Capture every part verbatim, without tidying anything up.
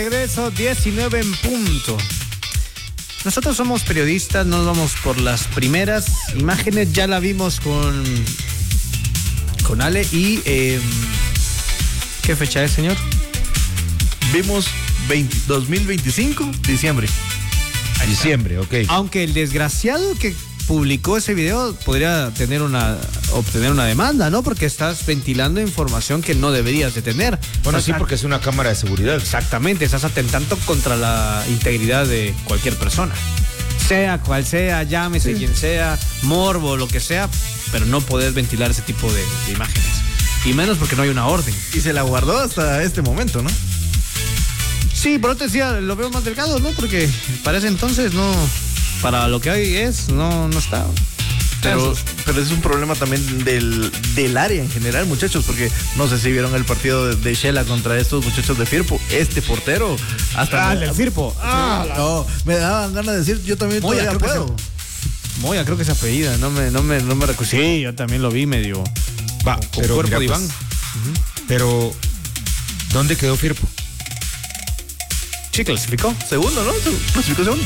Regreso diecinueve en punto. Nosotros somos periodistas, nos vamos por las primeras imágenes. Ya la vimos con con Ale y eh, ¿qué fecha es, señor? Vimos veinte, dos mil veinticinco, diciembre. Diciembre, ok. Aunque el desgraciado que publicó ese video podría tener una obtener una demanda, ¿no? Porque estás ventilando información que no deberías de tener. Bueno, o sea, sí, porque es una cámara de seguridad. Exactamente, estás atentando contra la integridad de cualquier persona. Sea cual sea, llámese sí. quien sea, morbo, lo que sea, pero no podés ventilar ese tipo de, de imágenes. Y menos porque no hay una orden. Y se la guardó hasta este momento, ¿no? Sí, pero te decía, lo veo más delgado, ¿no? Porque para ese entonces no... Para lo que hoy es, no, no está. Pero, pero es un problema también del, del área en general, muchachos, porque no sé si vieron el partido de, de Shela contra estos muchachos de Firpo. Este portero, hasta... Ah, el Firpo. Ah, no, me daban ganas de decir, yo también Moya, todavía creo puedo. Que se, Moya, creo que es apellida, no me, no me, no me recuerdo. Sí, yo también lo vi medio... Va, con, con pero cuerpo mira, de Iván. Pues, uh-huh. Pero, ¿dónde quedó Firpo? Sí, clasificó. Segundo, ¿no? Clasificó segundo.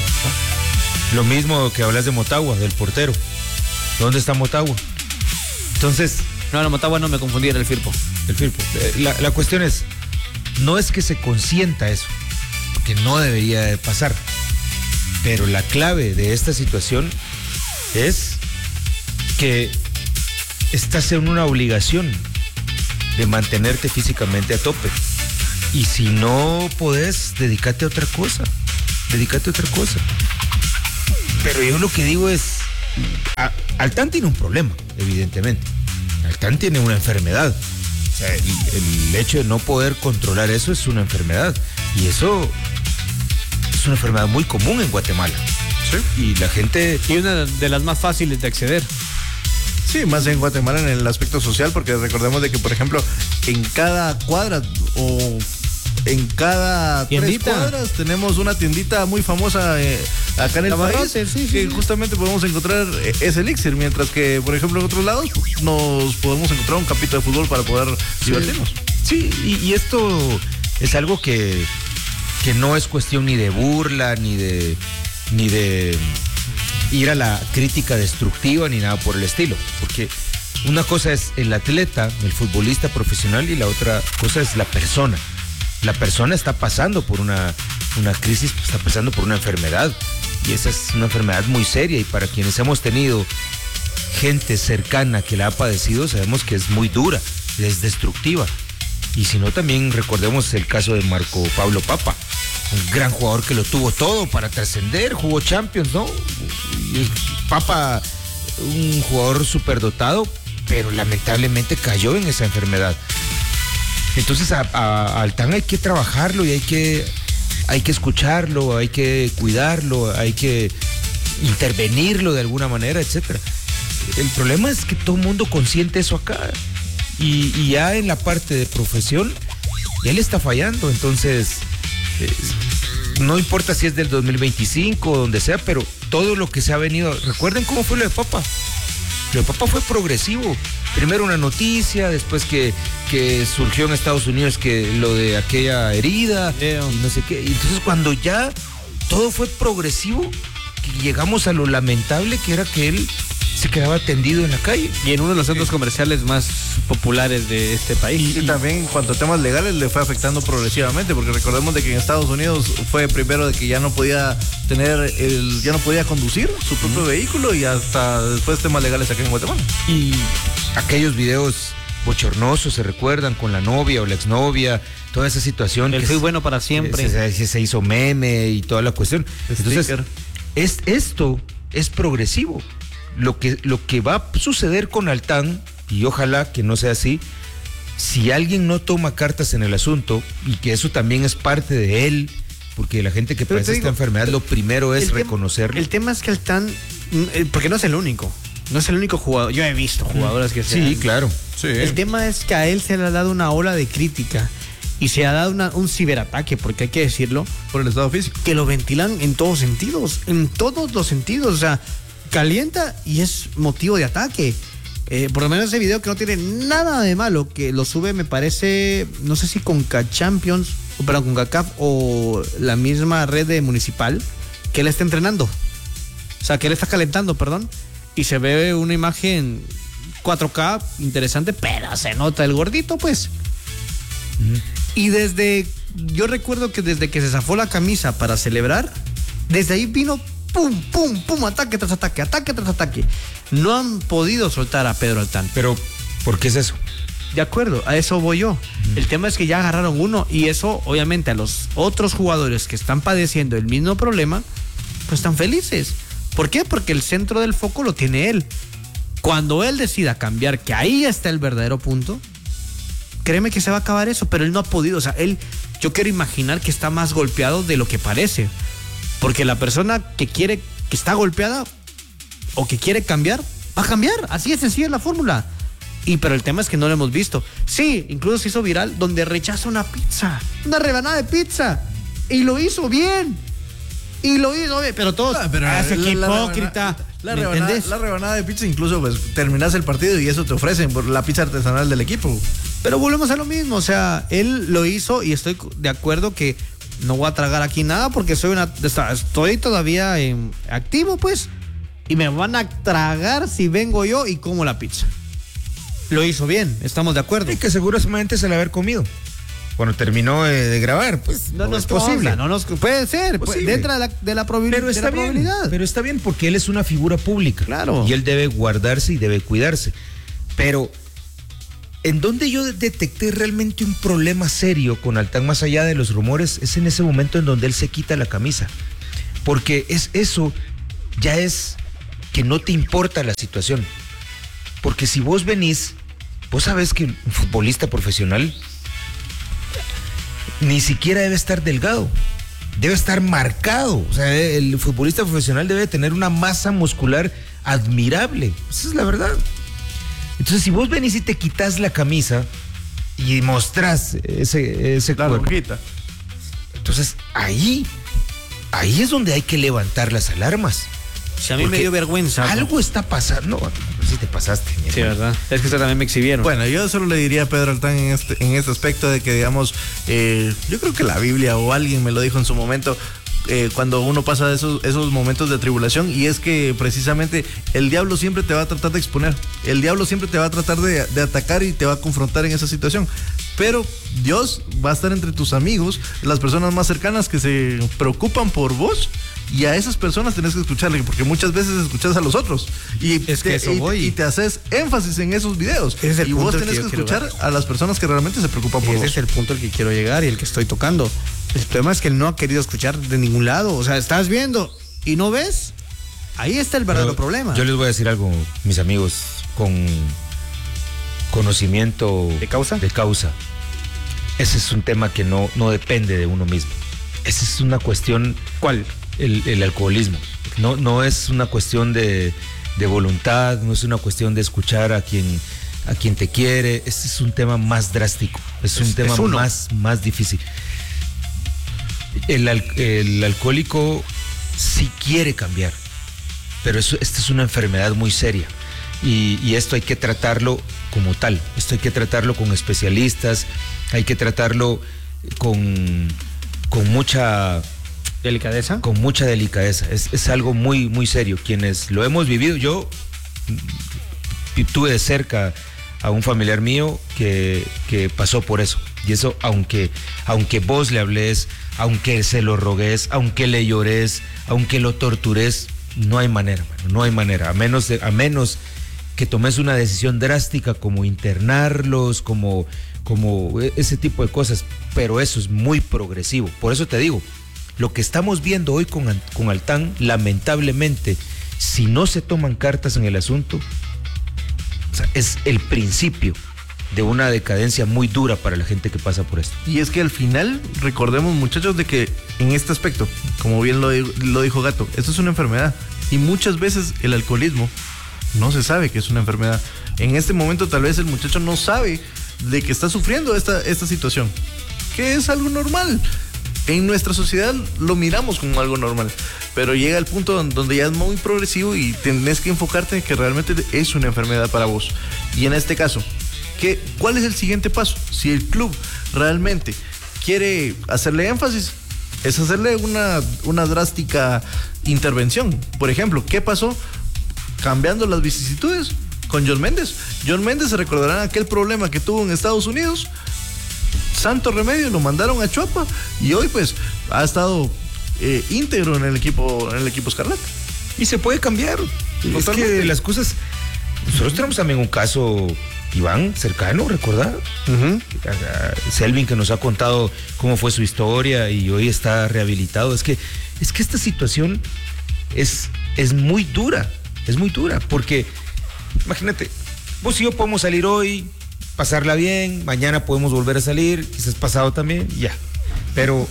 Lo mismo que hablas de Motagua, del portero. ¿Dónde está Motagua? Entonces... No, no, Motagua no, me confundí, era el Firpo. El Firpo. La, la cuestión es, no es que se consienta eso, porque no debería de pasar. Pero la clave de esta situación es que estás en una obligación de mantenerte físicamente a tope. Y si no podés, dedícate a otra cosa. Dedícate a otra cosa. Pero yo lo que digo es, a, Altán tiene un problema, evidentemente. Altán tiene una enfermedad. O sea, el, el hecho de no poder controlar eso es una enfermedad. Y eso es una enfermedad muy común en Guatemala. Sí. Y la gente... Y una de las más fáciles de acceder. Sí, más en Guatemala en el aspecto social, porque recordemos de que, por ejemplo, en cada cuadra o en cada tiendita. tres cuadras tenemos una tiendita muy famosa eh, acá en el país, sí, sí, que sí. justamente podemos encontrar ese elixir, mientras que, por ejemplo, en otros lados nos podemos encontrar un campito de fútbol para poder sí. divertirnos. Sí, y, y esto es algo que, que no es cuestión ni de burla, ni de, ni de ir a la crítica destructiva, ni nada por el estilo, porque una cosa es el atleta, el futbolista profesional, y la otra cosa es la persona. La persona está pasando por una, una crisis, está pasando por una enfermedad, y esa es una enfermedad muy seria, y para quienes hemos tenido gente cercana que la ha padecido, sabemos que es muy dura, es destructiva. Y si no, también recordemos el caso de Marco Pablo Papa, un gran jugador que lo tuvo todo para trascender, jugó Champions, ¿no? Y Papa, un jugador superdotado, pero lamentablemente cayó en esa enfermedad. Entonces a, a, a Altán hay que trabajarlo y hay que, hay que escucharlo, hay que cuidarlo, hay que intervenirlo de alguna manera, etcétera. El problema es que todo el mundo consiente eso acá, y, y ya en la parte de profesión él está fallando. Entonces eh, no importa si es del dos mil veinticinco o donde sea, pero todo lo que se ha venido, recuerden cómo fue lo de Papa. Lo de Papa fue progresivo. Primero una noticia, después que, que surgió en Estados Unidos que lo de aquella herida, yeah. y no sé qué. Y entonces cuando ya todo fue progresivo, que llegamos a lo lamentable que era que él se quedaba tendido en la calle. Y en uno de los centros sí. comerciales más populares de este país. Y, y también en cuanto a temas legales le fue afectando progresivamente, porque recordemos de que en Estados Unidos fue primero de que ya no podía tener el, ya no podía conducir su propio uh-huh. vehículo, y hasta después temas legales aquí en Guatemala. Y aquellos videos bochornosos, se recuerdan, con la novia o la exnovia, toda esa situación. El fui bueno para siempre. Se, se, se hizo meme y toda la cuestión. Entonces, es, esto es progresivo. Lo que, lo que va a suceder con Altán, y ojalá que no sea así, si alguien no toma cartas en el asunto, y que eso también es parte de él, porque la gente que padece esta enfermedad, lo primero es reconocerlo. El tema es que Altán, porque no es el único, no es el único jugador. Yo he visto jugadores que se Sí, claro. Sí. El tema es que a él se le ha dado una ola de crítica y se ha dado una, un ciberataque, porque hay que decirlo, por el estado físico, que lo ventilan en todos sentidos, en todos los sentidos. O sea, calienta y es motivo de ataque. Eh, por lo menos ese video, que no tiene nada de malo, que lo sube, me parece, no sé si Conca Champions o perdón, CONCACAF o la misma red de Municipal, que él está entrenando. O sea, que él está calentando, perdón, y se ve una imagen cuatro K interesante, pero se nota el gordito, pues. Uh-huh. Y desde, yo recuerdo que desde que se zafó la camisa para celebrar, desde ahí vino pum, pum, pum, ataque tras ataque, ataque tras ataque. No han podido soltar a Pedro Altán. Pero, ¿por qué es eso? De acuerdo, a eso voy yo. Uh-huh. El tema es que ya agarraron uno y eso, obviamente, a los otros jugadores que están padeciendo el mismo problema, pues están felices. ¿Por qué? Porque el centro del foco lo tiene él. Cuando él decida cambiar, que ahí está el verdadero punto, créeme que se va a acabar eso, pero él no ha podido. O sea, él, yo quiero imaginar que está más golpeado de lo que parece. Porque la persona que quiere, que está golpeada o que quiere cambiar, va a cambiar. Así de sencilla es la fórmula. Y pero el tema es que no lo hemos visto. Sí, incluso se hizo viral donde rechaza una pizza, una rebanada de pizza. Y lo hizo bien. Y lo hizo bien, pero todos, ah, pero hace que la, hipócrita. La, la, rebanada, la rebanada de pizza, incluso pues terminas el partido y eso te ofrecen por la pizza artesanal del equipo. Pero volvemos a lo mismo, o sea, él lo hizo y estoy de acuerdo que no voy a tragar aquí nada porque soy una, estoy todavía en, activo, pues, y me van a tragar si vengo yo y como la pizza. Lo hizo bien, estamos de acuerdo. Y que seguramente se la haber comido cuando terminó de, de grabar, pues no, no es posible, no nos puede ser, puede, dentro de la, de la, probabil- pero está de la bien, probabilidad. Pero está bien porque él es una figura pública, claro, y él debe guardarse y debe cuidarse. Pero en donde yo detecté realmente un problema serio con Altán, más allá de los rumores, es en ese momento en donde él se quita la camisa, porque es eso ya es que no te importa la situación, porque si vos venís, vos sabés que un futbolista profesional ni siquiera debe estar delgado, debe estar marcado. O sea, el futbolista profesional debe tener una masa muscular admirable. Esa es la verdad. Entonces, si vos venís y te quitas la camisa y mostrás ese, ese la cuerpo, lonjita, entonces ahí, ahí es donde hay que levantar las alarmas. Si a mí me dio vergüenza. Algo está pasando. No, si te pasaste. Sí, verdad. Es que usted también me exhibieron. Bueno, yo solo le diría a Pedro Altán en este, en este aspecto de que, digamos, eh, yo creo que la Biblia o alguien me lo dijo en su momento, eh, cuando uno pasa esos, esos momentos de tribulación, y es que precisamente el diablo siempre te va a tratar de exponer. El diablo siempre te va a tratar de, de atacar y te va a confrontar en esa situación. Pero Dios va a estar entre tus amigos, las personas más cercanas que se preocupan por vos. Y a esas personas tenés que escucharle, porque muchas veces escuchas a los otros y, es que te, eso y, voy. y te haces énfasis en esos videos. Es el y vos punto tenés que, que que escuchar a las personas que realmente se preocupan por Ese vos. es el punto al que quiero llegar y el que estoy tocando. El problema es que él no ha querido escuchar de ningún lado. O sea, estás viendo y no ves. Ahí está el verdadero Pero problema. Yo les voy a decir algo, mis amigos, con conocimiento de causa. De causa. Ese es un tema que no, no depende de uno mismo. Esa es una cuestión. ¿Cuál? El, el alcoholismo. No, no es una cuestión de, de voluntad, no es una cuestión de escuchar a quien, a quien te quiere. Este es un tema más drástico, es, es un tema es más, más difícil. El, el alcohólico sí quiere cambiar, pero eso, esta es una enfermedad muy seria y, y esto hay que tratarlo como tal. Esto hay que tratarlo con especialistas, hay que tratarlo con, con mucha... ¿Delicadeza? Con mucha delicadeza. Es, es algo muy, muy serio. Quienes lo hemos vivido, yo tuve de cerca a un familiar mío que, que pasó por eso. Y eso, aunque, aunque vos le hables, aunque se lo rogues, aunque le llores, aunque lo tortures, no hay manera, mano, no hay manera. A menos, de, a menos que tomes una decisión drástica como internarlos, como, como ese tipo de cosas. Pero eso es muy progresivo. Por eso te digo, lo que estamos viendo hoy con, con Altán, lamentablemente, si no se toman cartas en el asunto, o sea, es el principio de una decadencia muy dura para la gente que pasa por esto. Y es que al final, recordemos, muchachos, de que en este aspecto, como bien lo, lo dijo Gato, esto es una enfermedad. Y muchas veces el alcoholismo no se sabe que es una enfermedad. En este momento tal vez el muchacho no sabe de que está sufriendo esta, esta situación, que es algo normal. En nuestra sociedad lo miramos como algo normal, pero llega el punto donde ya es muy progresivo y tenés que enfocarte en que realmente es una enfermedad para vos. Y en este caso, ¿qué, ¿cuál es el siguiente paso? Si el club realmente quiere hacerle énfasis, es hacerle una, una drástica intervención. Por ejemplo, ¿qué pasó cambiando las vicisitudes con John Méndez? John Méndez, se recordarán aquel problema que tuvo en Estados Unidos. Santo remedio, lo mandaron a Chuapa y hoy pues ha estado eh, íntegro en el equipo, en el equipo Escarlata. Y se puede cambiar. Es que las cosas. Nosotros tenemos también un caso, Iván, cercano, ¿recordar? Uh-huh. Selvin, que nos ha contado cómo fue su historia y hoy está rehabilitado. Es que, es que esta situación es, es muy dura, es muy dura, porque imagínate, vos y yo podemos salir hoy, pasarla bien, mañana podemos volver a salir, quizás pasado también, ya. Pero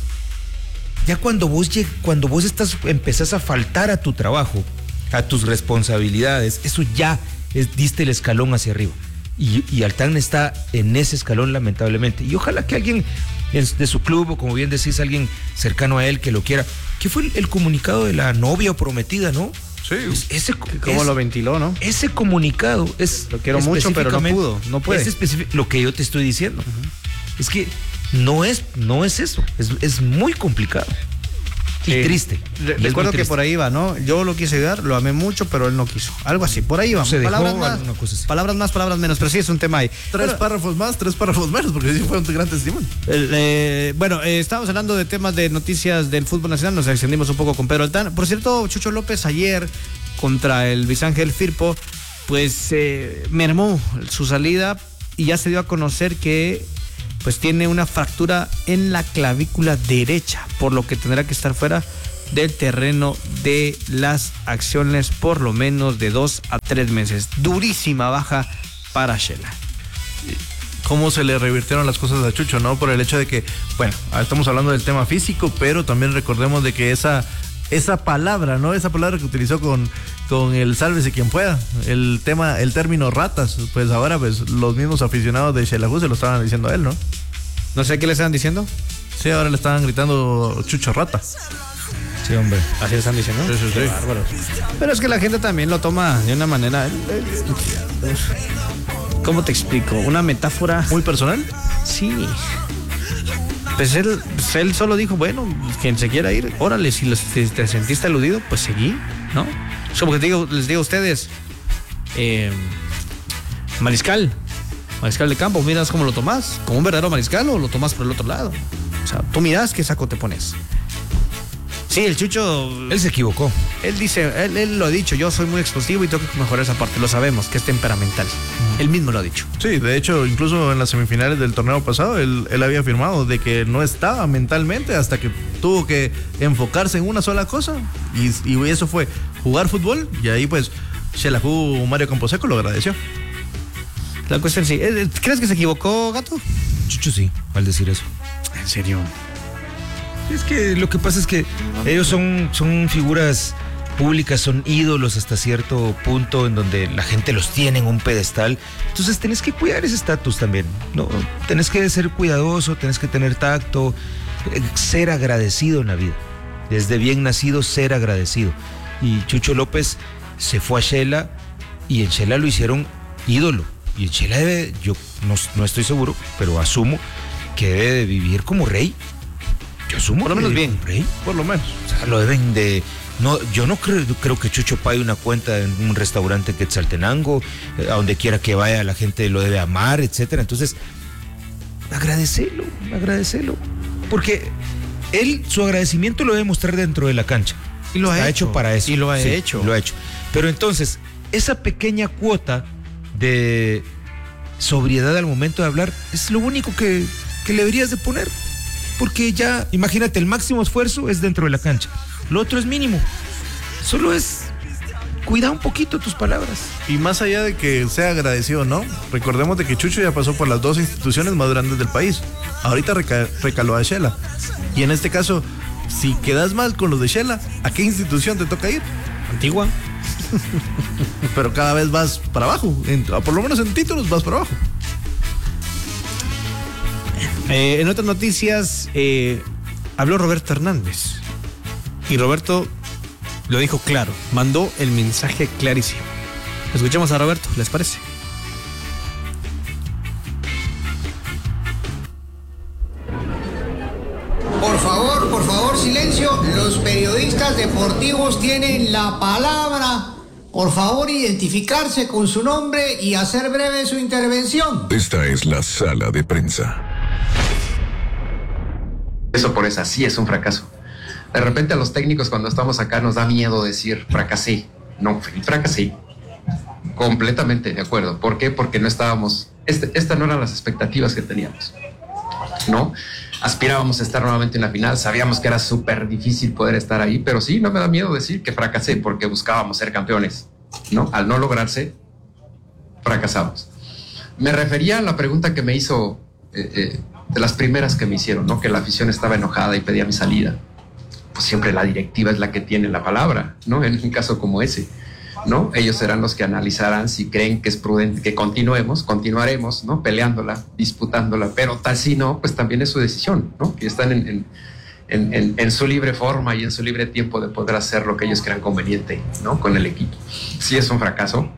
ya cuando vos, cuando vos estás, empezás a faltar a tu trabajo, a tus responsabilidades, eso ya es, diste el escalón hacia arriba. Y, y Altán está en ese escalón, lamentablemente. Y ojalá que alguien de su club, o como bien decís, alguien cercano a él que lo quiera. ¿Qué fue el, el comunicado de la novia o prometida, no? Sí. Es, ese, ¿Cómo es, lo ventiló, no? Ese comunicado es. Lo quiero mucho, pero no pudo, no puede. Es lo que yo te estoy diciendo. Uh-huh. Es que no es, no es eso. Es, es muy complicado. Y eh, triste. Re- y recuerdo que por ahí va, ¿no? Yo lo quise ayudar, lo amé mucho, pero él no quiso. Algo así, por ahí va. Se palabras, dejó, más, palabras más, palabras menos, pero sí es un tema ahí. Tres bueno, párrafos más, tres párrafos menos, porque sí fue un gran testimonio. El, eh, bueno, eh, estábamos hablando de temas de noticias del fútbol nacional, nos extendimos un poco con Pedro Altán. Por cierto, Chucho López ayer contra el Luis Ángel Firpo, pues eh, mermó su salida y ya se dio a conocer que pues tiene una fractura en la clavícula derecha, por lo que tendrá que estar fuera del terreno de las acciones por lo menos de dos a tres meses. Durísima baja para Shela. Cómo se le revirtieron las cosas a Chucho, ¿no? Por el hecho de que, bueno, estamos hablando del tema físico, pero también recordemos de que esa, esa palabra, ¿no? Esa palabra que utilizó con, con el sálvese quien pueda, el tema, el término ratas, pues ahora pues los mismos aficionados de Xelajú se lo estaban diciendo a él, ¿no? No sé qué le estaban diciendo. Sí, ahora le estaban gritando Chucho Rata. Sí, hombre. Así le están diciendo. Sí, sí, sí. Bárbaros. Pero es que la gente también lo toma de una manera. ¿Cómo te explico? Una metáfora. ¿Muy personal? Sí. Pues él, pues él solo dijo, bueno, quien se quiera ir, órale, si, los, si te sentiste aludido, pues seguí, ¿no? Como que digo, les digo a ustedes, eh, mariscal, mariscal de campo, miras cómo lo tomás, como un verdadero mariscal o lo tomás por el otro lado. O sea, tú mirás qué saco te pones. Sí, el Chucho... Él se equivocó. Él dice, él, él lo ha dicho, yo soy muy explosivo y tengo que mejorar esa parte, lo sabemos, que es temperamental. Mm. Él mismo lo ha dicho. Sí, de hecho, incluso en las semifinales del torneo pasado, él, él había afirmado de que no estaba mentalmente hasta que tuvo que enfocarse en una sola cosa. Y, y eso fue jugar fútbol, y ahí pues Xelajú Mario Camposeco lo agradeció. La cuestión sí, ¿crees que se equivocó, Gato? Chucho sí, al decir eso. ¿En serio? Es que lo que pasa es que ellos son, son figuras públicas, son ídolos hasta cierto punto en donde la gente los tiene en un pedestal. Entonces tenés que cuidar ese estatus también, ¿no? Tenés que ser cuidadoso, tenés que tener tacto, ser agradecido en la vida. Desde bien nacido, ser agradecido. Y Chucho López se fue a Shela y en Shela lo hicieron ídolo. Y en Shela debe, yo no, no estoy seguro, pero asumo que debe de vivir como rey. Yo asumo por lo menos bien, rey. Por lo menos. O sea, lo deben de... No, yo no creo, creo que Chucho pague una cuenta en un restaurante Quetzaltenango, eh, a donde quiera que vaya la gente lo debe amar, etcétera. Entonces, agradecelo, agradecelo. Porque él, su agradecimiento lo debe mostrar dentro de la cancha. Y lo Está ha hecho. hecho para eso. Y lo ha sí, hecho. Lo ha hecho. Pero entonces, esa pequeña cuota de sobriedad al momento de hablar es lo único que, que le deberías de poner. Porque ya, imagínate, el máximo esfuerzo es dentro de la cancha. Lo otro es mínimo. Solo es cuida un poquito tus palabras. Y más allá de que sea agradecido, ¿no? Recordemos de que Chucho ya pasó por las dos instituciones más grandes del país. Ahorita reca- recaló a Shela. Y en este caso, si quedas mal con los de Shela, ¿a qué institución te toca ir? Antigua. Pero cada vez vas para abajo. En, por lo menos en títulos vas para abajo. Eh, en otras noticias, eh, habló Roberto Hernández. Y Roberto lo dijo claro, mandó el mensaje clarísimo. Escuchemos a Roberto, ¿les parece? favor, silencio. Los periodistas deportivos tienen la palabra. Por favor, identificarse con su nombre y hacer breve su intervención. Esta es la sala de prensa. Eso por esa sí es un fracaso. De repente a los técnicos cuando estamos acá nos da miedo decir fracasé. No, fracasé. Completamente de acuerdo. ¿Por qué? Porque no estábamos... Este, estas no eran las expectativas que teníamos, ¿no? Aspirábamos a estar nuevamente en la final, sabíamos que era súper difícil poder estar ahí, pero sí, no me da miedo decir que fracasé porque buscábamos ser campeones, ¿no? Al no lograrse, fracasamos. Me refería a la pregunta que me hizo, eh, eh, de las primeras que me hicieron, ¿no? Que la afición estaba enojada y pedía mi salida. Pues siempre la directiva es la que tiene la palabra, ¿no? En un caso como ese, ¿no? Ellos serán los que analizarán si creen que es prudente que continuemos, continuaremos, ¿no? Peleándola, disputándola, pero tal si no, pues también es su decisión, ¿no? Que están en, en, en, en, en su libre forma y en su libre tiempo de poder hacer lo que ellos crean conveniente, ¿no? Con el equipo. Si es un fracaso,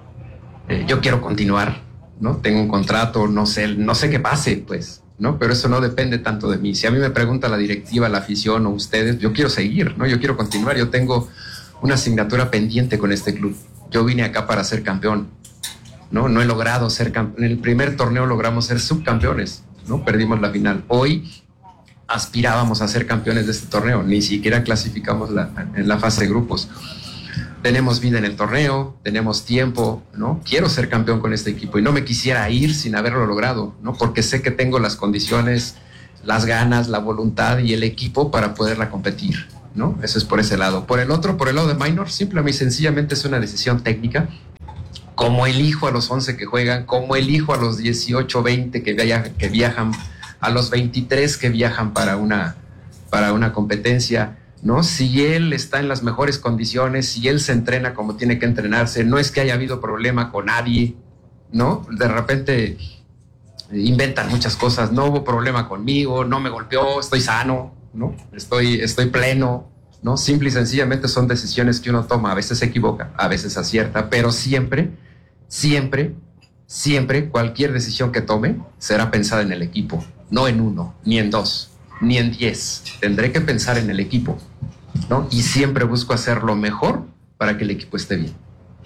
eh, yo quiero continuar, ¿no? Tengo un contrato, no sé, no sé qué pase, pues, ¿no? Pero eso no depende tanto de mí. Si a mí me pregunta la directiva, la afición o ustedes, yo quiero seguir, ¿no? Yo quiero continuar, yo tengo una asignatura pendiente con este club. Yo vine acá para ser campeón, ¿no? No he logrado ser campeón. En el primer torneo logramos ser subcampeones, ¿no? Perdimos la final. Hoy aspirábamos a ser campeones de este torneo. Ni siquiera clasificamos la, en la fase de grupos. Tenemos vida en el torneo, tenemos tiempo, ¿no? Quiero ser campeón con este equipo y no me quisiera ir sin haberlo logrado, ¿no? Porque sé que tengo las condiciones, las ganas, la voluntad y el equipo para poderla competir, ¿no? Eso es por ese lado. Por el otro, por el lado de Minor, simplemente y sencillamente es una decisión técnica. Como elijo a los once que juegan, como elijo a los dieciocho, veinte que, vaya, que viajan, a los veintitrés que viajan para una, para una competencia, ¿no? Si él está en las mejores condiciones, si él se entrena como tiene que entrenarse, no es que haya habido problema con nadie, ¿no? De repente inventan muchas cosas, no hubo problema conmigo, no me golpeó, estoy sano, ¿no? Estoy, estoy pleno, ¿no? Simple y sencillamente son decisiones que uno toma. A veces se equivoca, a veces acierta, pero siempre, siempre, siempre cualquier decisión que tome será pensada en el equipo, no en uno, ni en dos, ni en diez. Tendré que pensar en el equipo, ¿no? Y siempre busco hacer lo mejor para que el equipo esté bien.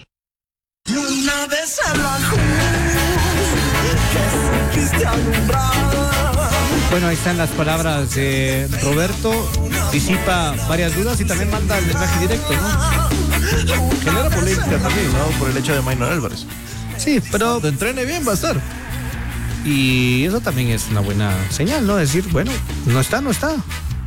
Una vez a la luz que supiste alumbrar. Bueno, ahí están las palabras de Roberto. Disipa varias dudas y también manda el mensaje directo, ¿no? Genera polémica también, ¿no? Por el hecho de Minor Álvarez. Sí, pero Cuando entrene bien va a estar. y eso también es una buena señal, ¿no? Decir, bueno, no está, no está.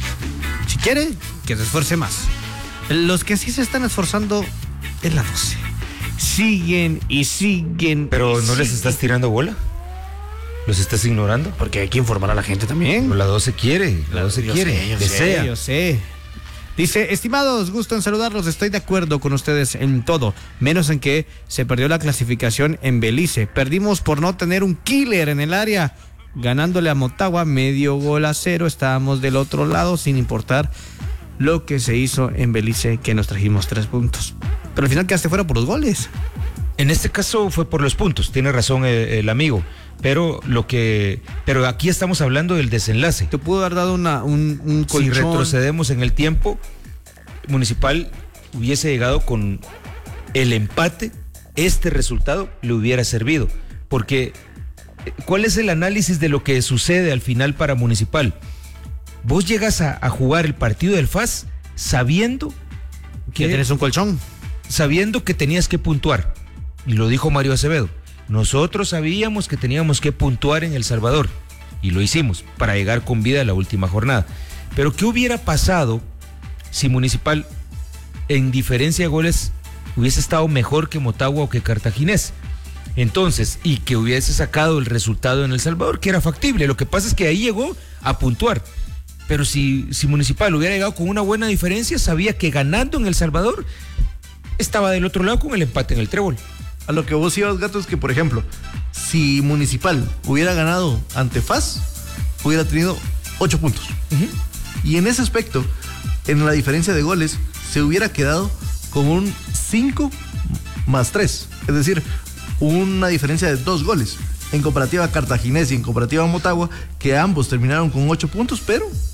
Si quiere, que se esfuerce más. Los que sí se están esforzando es la doce. Siguen y siguen. Pero y ¿no siguen. les estás tirando bola? ¿Los estás ignorando? Porque hay que informar a la gente también. Pero la doce quiere, la doce Yo quiere, sé, yo desea. sé, yo sé. Dice, estimados, gusto en saludarlos, estoy de acuerdo con ustedes en todo, menos en que se perdió la clasificación en Belice. Perdimos por no tener un killer en el área, ganándole a Motagua medio gol a cero, estábamos del otro lado sin importar lo que se hizo en Belice, que nos trajimos tres puntos. Pero al final quedaste fuera por los goles. En este caso fue por los puntos, tiene razón el, el amigo, pero lo que, pero aquí estamos hablando del desenlace. Te pudo haber dado una, un, un Si colchón. retrocedemos en el tiempo, Municipal hubiese llegado con el empate, este resultado le hubiera servido, porque ¿cuál es el análisis de lo que sucede al final para Municipal? Vos llegas a, a jugar el partido del F A S sabiendo Que que tienes un colchón. sabiendo que tenías que puntuar. Y lo dijo Mario Acevedo. Nosotros sabíamos que teníamos que puntuar en El Salvador. Y lo hicimos para llegar con vida a la última jornada. Pero ¿qué hubiera pasado si Municipal en diferencia de goles hubiese estado mejor que Motagua o que Cartaginés? Entonces, y que hubiese sacado el resultado en El Salvador, que era factible. Lo que pasa es que ahí llegó a puntuar. Pero si, si Municipal hubiera llegado con una buena diferencia, sabía que ganando en El Salvador estaba del otro lado con el empate en el trébol. A lo que vos ibas, Gato, es que, por ejemplo, si Municipal hubiera ganado ante F A S, hubiera tenido ocho puntos. Uh-huh. Y en ese aspecto, en la diferencia de goles, se hubiera quedado con un cinco más tres. Es decir, una diferencia de dos goles. En comparativa a Cartaginés y en comparativa a Motagua, que ambos terminaron con ocho puntos, pero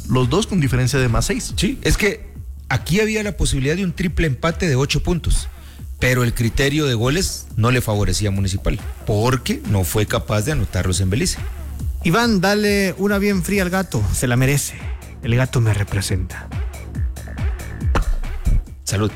los dos con diferencia de más seis. Sí, es que aquí había la posibilidad de un triple empate de ocho puntos, pero el criterio de goles no le favorecía a Municipal, porque no fue capaz de anotarlos en Belice. Iván, dale una bien fría al gato, se la merece. El gato me representa. Salud.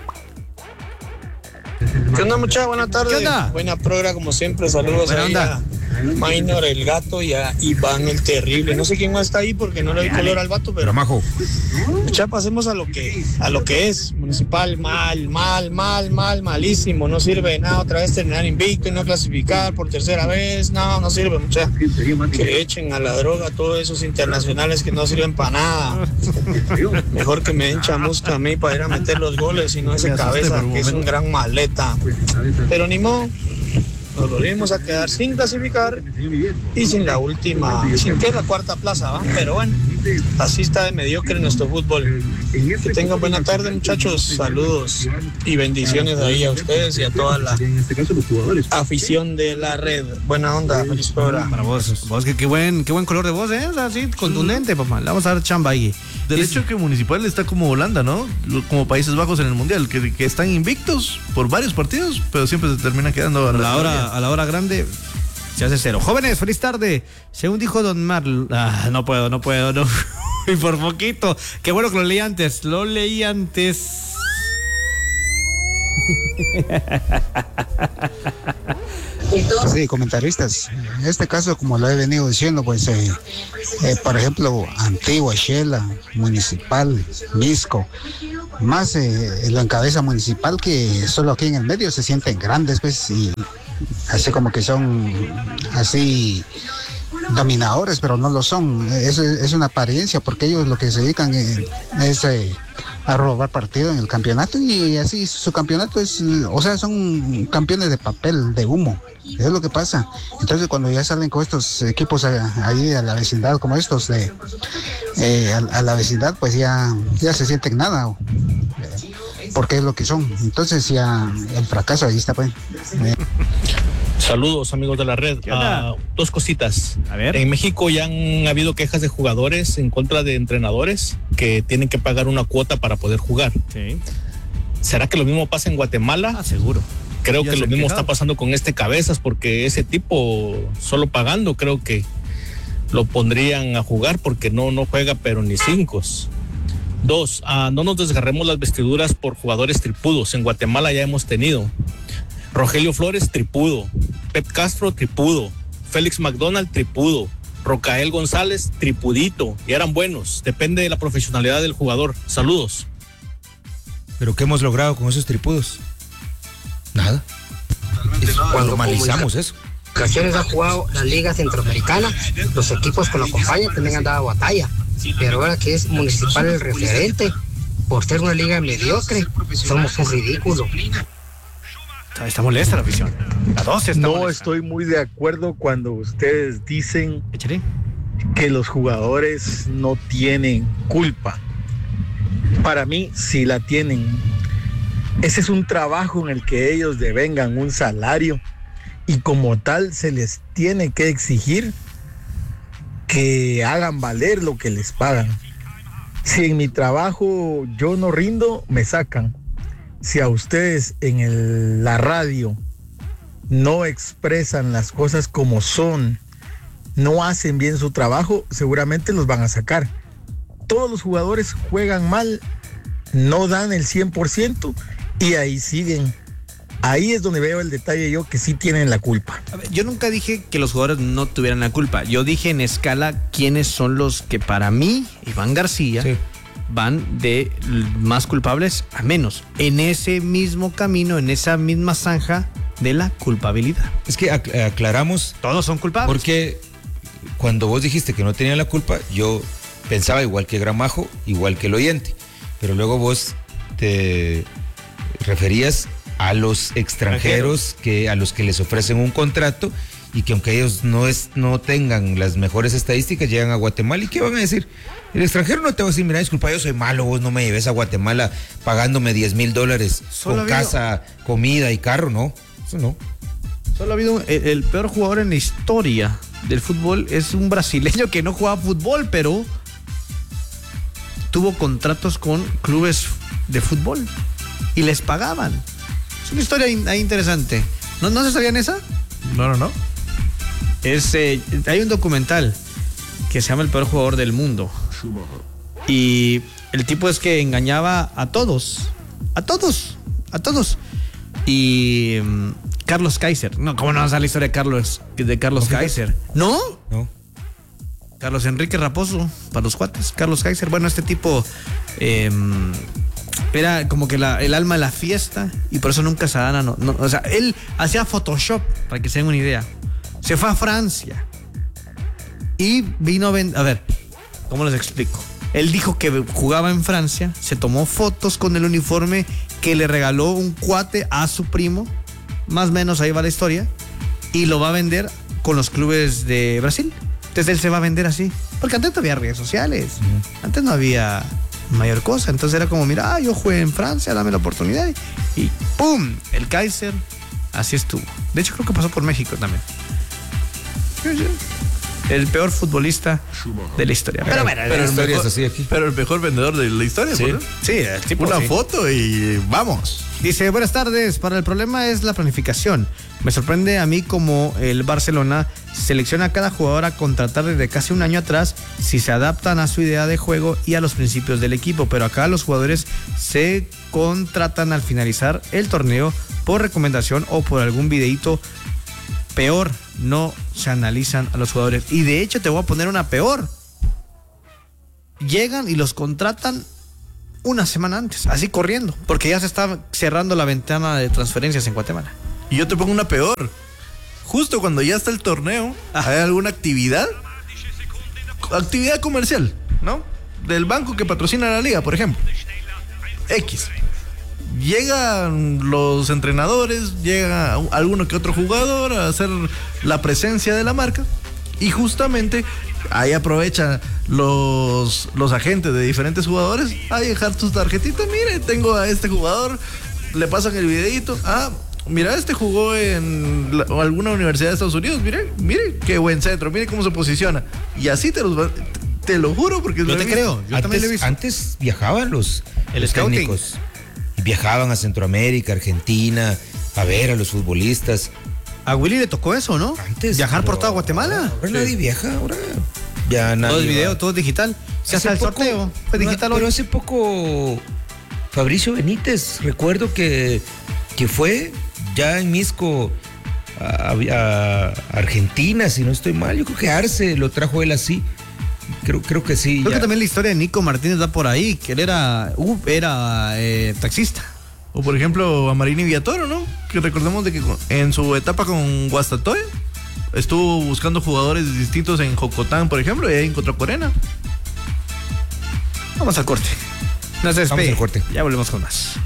¿Qué onda, muchachos? Buenas tardes. ¿Qué onda? Buena programa, como siempre. Saludos Buena ahí onda. a Minor, el gato, y a Iván, el terrible. No sé quién más está ahí porque no le doy color al vato, pero Pero Majo, ya pasemos a lo que a lo que es. Municipal, mal, mal, mal, mal, malísimo. No sirve de nada otra vez terminar invicto y no clasificar por tercera vez. No, no sirve, muchachos. Que echen a la droga a todos esos internacionales que no sirven para nada. Mejor que me den chamusca a mí para ir a meter los goles y no ese cabeza que es un gran maleta. Pero ni modo. Nos volvimos a quedar sin clasificar y sin la última, sin que es la cuarta plaza, ¿va? Pero bueno, así está de mediocre nuestro fútbol. Que tengan buena tarde, muchachos. Saludos y bendiciones ahí a ustedes y a toda la afición de la red. Buena onda, feliz programa. Para vos, vos que qué buen, qué buen color de voz, ¿eh? O sea, así, contundente, papá. Le vamos a dar chamba ahí. Del Es- hecho que Municipal está como Holanda, ¿no? Como Países Bajos en el Mundial, que, que están invictos por varios partidos, pero siempre se terminan quedando a A la, la hora, a la hora grande se hace cero. Jóvenes, feliz tarde. Según dijo Don Mar, ah, no puedo, no puedo, no. Y por poquito. Qué bueno que lo leí antes. Lo leí antes. Sí, comentaristas. En este caso, como lo he venido diciendo, pues, eh, eh, por ejemplo, Antigua, Shela, Municipal, Misco, más eh, lo encabeza Municipal, que solo aquí en el medio se sienten grandes, pues, y así como que son así dominadores, pero no lo son. Es, es una apariencia, porque ellos lo que se dedican eh, es eh, a robar partido en el campeonato, y así su campeonato es, o sea, son campeones de papel, de humo. Eso es lo que pasa. Entonces, cuando ya salen con estos equipos a- ahí a la vecindad, como estos de eh, a, a la vecindad, pues ya, ya se sienten nada, o, eh, porque es lo que son. Entonces, ya el fracaso ahí está, pues. Eh, Saludos, amigos de la red. ¿Qué onda? Ah, dos cositas. A ver. En México ya han habido quejas de jugadores en contra de entrenadores que tienen que pagar una cuota para poder jugar. Sí. ¿Será que lo mismo pasa en Guatemala? Ah, seguro. Creo Ya que se lo han mismo quejado. está pasando con este Cabezas, porque ese tipo, solo pagando, creo que lo pondrían a jugar porque no, no juega, pero ni cinco. Dos, ah, no nos desgarremos las vestiduras por jugadores tripudos. En Guatemala ya hemos tenido Rogelio Flores, tripudo. Pep Castro, tripudo. Félix McDonald, tripudo. Rocael González, tripudito. Y eran buenos. Depende de la profesionalidad del jugador. Saludos. ¿pero qué hemos logrado con esos tripudos? Nada. Es- normalizamos eso. ocasiones ha jugado la Liga Centroamericana, los equipos que lo acompañan también han dado batalla, pero ahora que es Municipal el referente, por ser una liga mediocre, somos un ridículo. Está, está molesta la afición. La doce está No molesta. estoy muy de acuerdo cuando ustedes dicen Échale. que los jugadores no tienen culpa. Para mí sí la tienen. Ese es un trabajo en el que ellos devengan un salario y como tal se les tiene que exigir que hagan valer lo que les pagan. Si en mi trabajo yo no rindo, me sacan. Si a ustedes en el- la radio no expresan las cosas como son, no hacen bien su trabajo, seguramente los van a sacar. Todos los jugadores juegan mal, no dan el cien por ciento y ahí siguen. Ahí es donde veo el detalle yo que sí tienen la culpa. A ver, yo nunca dije que los jugadores no tuvieran la culpa. Yo dije en escala quiénes son los que para mí, Iván García, Sí. van de l- más culpables a menos. En ese mismo camino, en esa misma zanja de la culpabilidad. Es que ac- aclaramos, Todos son culpables. porque cuando vos dijiste que no tenían la culpa, yo pensaba igual que Gramajo, igual que el oyente, pero luego vos te referías a los extranjeros que a los que les ofrecen un contrato y que aunque ellos no es no tengan las mejores estadísticas llegan a Guatemala. ¿Y qué van a decir? El extranjero no te va a decir, mira, disculpa, yo soy malo, vos no me lleves a Guatemala pagándome diez mil dólares Solo con ha habido- casa, comida y carro. No, eso no. Solo ha habido un- el, el peor jugador en la historia del fútbol es un brasileño que no jugaba fútbol, pero tuvo contratos con clubes de fútbol y les pagaban. Es una historia in- ahí interesante. ¿No, ¿No se sabían esa? No, no, no. Es, eh, hay un documental que se llama El peor jugador del mundo. Y el tipo es que engañaba a todos. A todos. A todos. Y um, Carlos Kaiser. No, ¿cómo no va a saber la historia de Carlos, de Carlos ¿No Kaiser? ¿No? No. Carlos Enrique Raposo, para los cuates. Carlos Kaiser. Bueno, este tipo eh, era como que la, el alma de la fiesta y por eso nunca se dan a... No, no, o sea, él hacía Photoshop, para que se den una idea. Se fue a Francia y vino a vender... A ver, ¿cómo les explico? Él dijo que jugaba en Francia, se tomó fotos con el uniforme que le regaló un cuate a su primo, más o menos ahí va la historia, y lo va a vender con los clubes de Brasil. Entonces él se va a vender así, porque antes no había redes sociales, uh-huh. Antes no había mayor cosa, entonces era como, mira, ah, yo jugué en Francia, dame la oportunidad, y, y ¡pum! El Kaiser, así estuvo. De hecho creo que pasó por México también. El peor futbolista de la historia. Pero, pero, pero, el, mejor, así aquí. pero el mejor vendedor de la historia, sí. ¿no? Sí, el tipo, una sí. foto y vamos. Dice, buenas tardes, para el problema es la planificación. Me sorprende a mí como el Barcelona selecciona a cada jugador a contratar desde casi un año atrás si se adaptan a su idea de juego y a los principios del equipo, pero acá los jugadores se contratan al finalizar el torneo por recomendación o por algún videíto. Peor, no se analizan a los jugadores. Y de hecho te voy a poner una peor. Llegan y los contratan una semana antes, así corriendo, porque ya se está cerrando la ventana de transferencias en Guatemala. Y yo te pongo una peor. Justo cuando ya está el torneo, ah. hay alguna actividad, actividad comercial, ¿no? Del banco que patrocina la liga, por ejemplo. X. Llegan los entrenadores, llega alguno que otro jugador a hacer la presencia de la marca y justamente ahí aprovechan los, los agentes de diferentes jugadores a dejar sus tarjetitas. Mire, tengo a este jugador, le pasan el videito. Ah, mira, este jugó en la, alguna universidad de Estados Unidos. Mire, mire qué buen centro, mire cómo se posiciona. Y así te los te, te lo juro porque yo te creo. Yo antes, también lo he visto. Antes viajaban los, el los técnicos. Y viajaban a Centroamérica, Argentina, a ver a los futbolistas. A Willy le tocó eso, ¿no? Antes. Viajar por toda Guatemala. Ahora sí. Nadie viaja, ahora ya nadie. Todo es video, va. todo es digital. Se hace el sorteo. Fue digital no, hoy. Pero hace poco Fabricio Benítez, recuerdo que, que fue ya en Misco a, a, a Argentina, si no estoy mal. Yo creo que Arce lo trajo él así. Creo, creo que sí. Creo ya. que también la historia de Nico Martínez da por ahí, que él era, uh, era eh, taxista. O por ejemplo a Marini Villatoro, ¿no? Que recordemos de que en su etapa con Guastatoya estuvo buscando jugadores distintos en Jocotán, por ejemplo, y ahí encontró Corena. Vamos al corte. Nos despedimos. Vamos al corte. Ya volvemos con más.